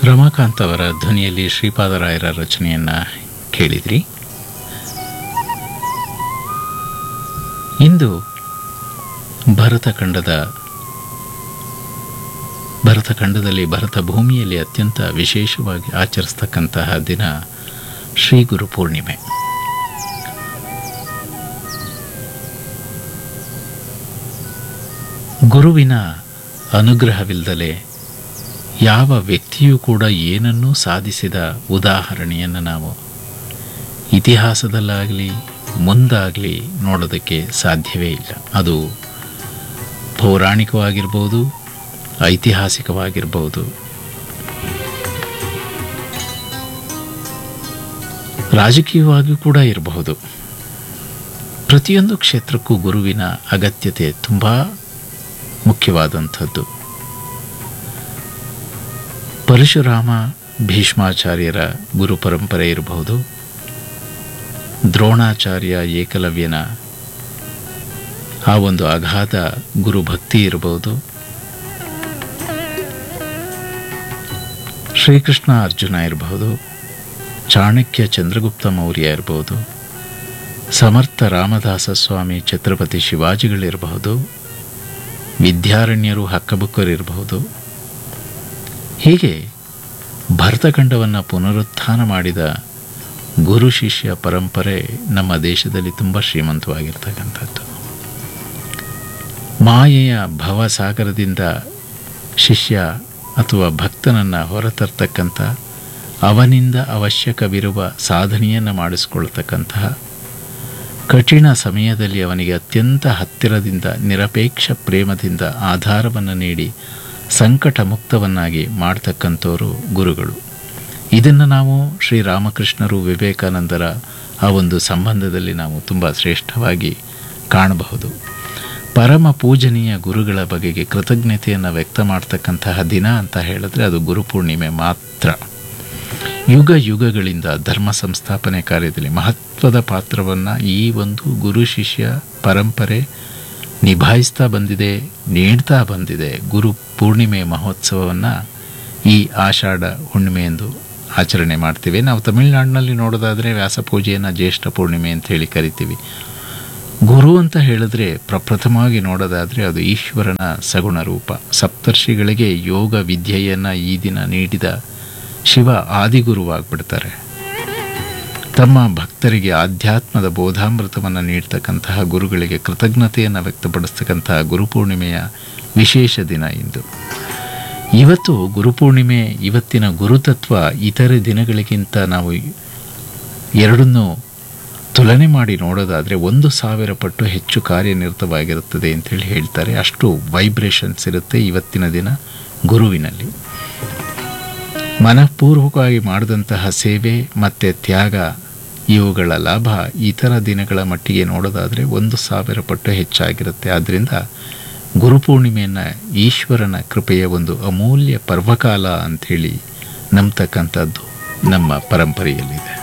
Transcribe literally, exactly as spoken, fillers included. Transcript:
ರಮಾಕಾಂತ್ ಅವರ ಧ್ವನಿಯಲ್ಲಿ ಶ್ರೀಪಾದರಾಯರ ರಚನೆಯನ್ನು ಕೇಳಿದ್ರಿ. ಇಂದು ಭರತಖಂಡದ ಭರತಖಂಡದಲ್ಲಿ ಭರತ ಭೂಮಿಯಲ್ಲಿ ಅತ್ಯಂತ ವಿಶೇಷವಾಗಿ ಆಚರಿಸ್ತಕ್ಕಂತಹ ದಿನ ಶ್ರೀ ಗುರು ಪೂರ್ಣಿಮೆ. ಗುರುವಿನ ಅನುಗ್ರಹವಿಲ್ಲದಲೇ ಯಾವ ವ್ಯಕ್ತಿಯೂ ಕೂಡ ಏನನ್ನೂ ಸಾಧಿಸಿದ ಉದಾಹರಣೆಯನ್ನು ನಾವು ಇತಿಹಾಸದಲ್ಲಾಗಲಿ ಮುಂದಾಗಲಿ ನೋಡೋದಕ್ಕೆ ಸಾಧ್ಯವೇ ಇಲ್ಲ. ಅದು ಪೌರಾಣಿಕವಾಗಿರ್ಬೋದು, ಐತಿಹಾಸಿಕವಾಗಿರ್ಬೋದು, ರಾಜಕೀಯವಾಗಿಯೂ ಕೂಡ ಇರಬಹುದು. ಪ್ರತಿಯೊಂದು ಕ್ಷೇತ್ರಕ್ಕೂ ಗುರುವಿನ ಅಗತ್ಯತೆ ತುಂಬ ಮುಖ್ಯವಾದಂಥದ್ದು. ಪರಶುರಾಮ ಭೀಷ್ಮಾಚಾರ್ಯರ ಗುರು ಪರಂಪರೆ ಇರಬಹುದು, ದ್ರೋಣಾಚಾರ್ಯ ಏಕಲವ್ಯನ ಆ ಒಂದು ಅಗಾಧ ಗುರುಭಕ್ತಿ ಇರಬಹುದು, ಶ್ರೀಕೃಷ್ಣ ಅರ್ಜುನ ಇರಬಹುದು, ಚಾಣಕ್ಯ ಚಂದ್ರಗುಪ್ತ ಮೌರ್ಯ ಇರಬಹುದು, ಸಮರ್ಥ ರಾಮದಾಸ ಸ್ವಾಮಿ ಛತ್ರಪತಿ ಶಿವಾಜಿಗಳಿರಬಹುದು, ವಿದ್ಯಾರಣ್ಯರು ಹಕ್ಕಬುಕ್ಕರಿರಬಹುದು. ಹೀಗೆ ಭರತಖಂಡವನ್ನು ಪುನರುತ್ಥಾನ ಮಾಡಿದ ಗುರು ಶಿಷ್ಯ ಪರಂಪರೆ ನಮ್ಮ ದೇಶದಲ್ಲಿ ತುಂಬ ಶ್ರೀಮಂತವಾಗಿರ್ತಕ್ಕಂಥದ್ದು. ಮಾಯೆಯ ಭವಸಾಗರದಿಂದ ಶಿಷ್ಯ ಅಥವಾ ಭಕ್ತನನ್ನು ಹೊರತರ್ತಕ್ಕಂಥ, ಅವನಿಂದ ಅವಶ್ಯಕವಿರುವ ಸಾಧನೆಯನ್ನು ಮಾಡಿಸಿಕೊಳ್ತಕ್ಕಂತಹ, ಕಠಿಣ ಸಮಯದಲ್ಲಿ ಅವನಿಗೆ ಅತ್ಯಂತ ಹತ್ತಿರದಿಂದ ನಿರಪೇಕ್ಷ ಪ್ರೇಮದಿಂದ ಆಧಾರವನ್ನು ನೀಡಿ ಸಂಕಟ ಮುಕ್ತವನ್ನಾಗಿ ಮಾಡ್ತಕ್ಕಂಥವರು ಗುರುಗಳು. ಇದನ್ನು ನಾವು ಶ್ರೀರಾಮಕೃಷ್ಣರು ವಿವೇಕಾನಂದರ ಆ ಒಂದು ಸಂಬಂಧದಲ್ಲಿ ನಾವು ತುಂಬ ಶ್ರೇಷ್ಠವಾಗಿ ಕಾಣಬಹುದು. ಪರಮ ಪೂಜನೀಯ ಗುರುಗಳ ಬಗೆಗೆ ಕೃತಜ್ಞತೆಯನ್ನು ವ್ಯಕ್ತ ಮಾಡ್ತಕ್ಕಂತಹ ದಿನ ಅಂತ ಹೇಳಿದ್ರೆ ಅದು ಗುರುಪೂರ್ಣಿಮೆ ಮಾತ್ರ. ಯುಗ ಯುಗಗಳಿಂದ ಧರ್ಮ ಸಂಸ್ಥಾಪನೆ ಕಾರ್ಯದಲ್ಲಿ ಮಹತ್ವದ ಪಾತ್ರವನ್ನು ಈ ಒಂದು ಗುರು ಶಿಷ್ಯ ಪರಂಪರೆ ನಿಭಾಯಿಸ್ತಾ ಬಂದಿದೆ, ನೀಡ್ತಾ ಬಂದಿದೆ. ಗುರು ಪೂರ್ಣಿಮೆ ಮಹೋತ್ಸವವನ್ನು ಈ ಆಷಾಢ ಹುಣ್ಣಿಮೆ ಎಂದು ಆಚರಣೆ ಮಾಡ್ತೀವಿ. ನಾವು ತಮಿಳುನಾಡಿನಲ್ಲಿ ನೋಡೋದಾದರೆ ವ್ಯಾಸಪೂಜೆಯನ್ನು ಜ್ಯೇಷ್ಠ ಪೂರ್ಣಿಮೆ ಅಂತ ಹೇಳಿ ಕರಿತೀವಿ. ಗುರು ಅಂತ ಹೇಳಿದ್ರೆ ಪ್ರಪ್ರಥಮವಾಗಿ ನೋಡೋದಾದರೆ ಅದು ಈಶ್ವರನ ಸಗುಣ ರೂಪ. ಸಪ್ತರ್ಷಿಗಳಿಗೆ ಯೋಗ ವಿದ್ಯೆಯನ್ನು ಈ ದಿನ ನೀಡಿದ ಶಿವ ಆದಿಗುರುವಾಗ್ಬಿಡ್ತಾರೆ. ತಮ್ಮ ಭಕ್ತರಿಗೆ ಆಧ್ಯಾತ್ಮದ ಬೋಧಾಮೃತವನ್ನು ನೀಡ್ತಕ್ಕಂತಹ ಗುರುಗಳಿಗೆ ಕೃತಜ್ಞತೆಯನ್ನು ವ್ಯಕ್ತಪಡಿಸ್ತಕ್ಕಂತಹ ಗುರುಪೂರ್ಣಿಮೆಯ ವಿಶೇಷ ದಿನ ಇಂದು. ಇವತ್ತು ಗುರುಪೂರ್ಣಿಮೆ, ಇವತ್ತಿನ ಗುರುತತ್ವ ಇತರೆ ದಿನಗಳಿಗಿಂತ ನಾವು ಎರಡನ್ನೂ ತುಲನೆ ಮಾಡಿ ನೋಡೋದಾದರೆ ಒಂದು ಸಾವಿರ ಪಟ್ಟು ಹೆಚ್ಚು ಕಾರ್ಯನಿರತವಾಗಿರುತ್ತದೆ ಅಂತೇಳಿ ಹೇಳ್ತಾರೆ. ಅಷ್ಟು ವೈಬ್ರೇಷನ್ಸ್ ಇರುತ್ತೆ ಇವತ್ತಿನ ದಿನ ಗುರುವಿನಲ್ಲಿ. ಮನಃಪೂರ್ವಕವಾಗಿ ಮಾಡಿದಂತಹ ಸೇವೆ ಮತ್ತು ತ್ಯಾಗ, ಇವುಗಳ ಲಾಭ ಇತರ ದಿನಗಳ ಮಟ್ಟಿಗೆ ನೋಡೋದಾದರೆ ಒಂದು ಸಾವಿರ ಪಟ್ಟು ಹೆಚ್ಚಾಗಿರುತ್ತೆ. ಆದ್ದರಿಂದ ಗುರುಪೂರ್ಣಿಮೆಯನ್ನು ಈಶ್ವರನ ಕೃಪೆಯ ಒಂದು ಅಮೂಲ್ಯ ಪರ್ವಕಾಲ ಅಂಥೇಳಿ ನಂಬತಕ್ಕಂಥದ್ದು ನಮ್ಮ ಪರಂಪರೆಯಲ್ಲಿದೆ.